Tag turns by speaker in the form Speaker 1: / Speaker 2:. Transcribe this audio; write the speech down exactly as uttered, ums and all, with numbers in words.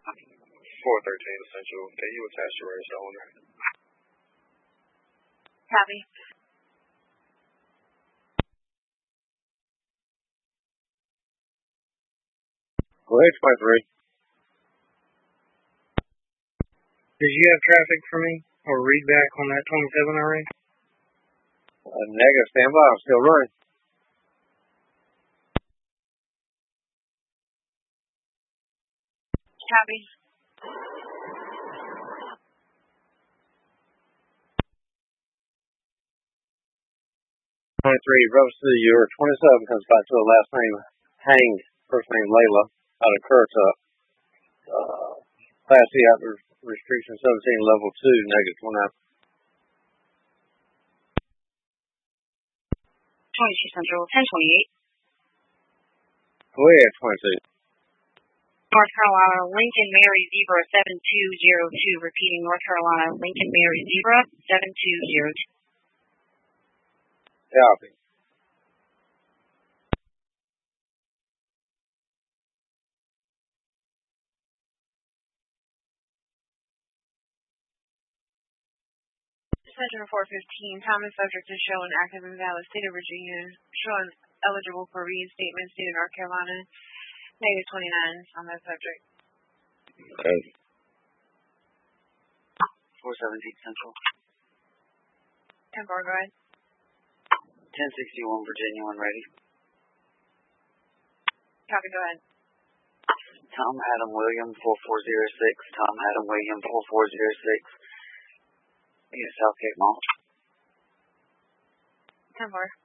Speaker 1: four thirteen Central. Can you attach your register owner?
Speaker 2: Copy.
Speaker 1: Go ahead, twenty-three.
Speaker 3: Did you have traffic for me or read back on that twenty-seven already?
Speaker 1: Uh, negative, stand by. I'm still running.
Speaker 2: Copy.
Speaker 1: twenty-three, Rose City, your twenty-seven comes back to the last name, Hang, first name Layla, out of Currituck. Uh, Class C after restriction seventeen, level two, negative twenty-nine.
Speaker 2: twenty-two Central, ten twenty-eight.
Speaker 1: Go ahead, twenty-two.
Speaker 2: North Carolina, Lincoln Mary Zebra seven two zero two. Repeating, North Carolina, Lincoln Mary Zebra seven two zero two.
Speaker 1: Copy.
Speaker 2: Center four fifteen, common subject is shown active and valid state of Virginia, shown eligible for reinstatement state of North Carolina, negative twenty-nine on that subject.
Speaker 1: Okay.
Speaker 4: four seventeen Central.
Speaker 2: ten four, go ahead.
Speaker 4: ten sixty-one Virginia when ready.
Speaker 2: Copy, go ahead.
Speaker 4: Tom Adam William four four zero six. Tom Adam William four four zero six. Southgate Mall.
Speaker 2: ten four.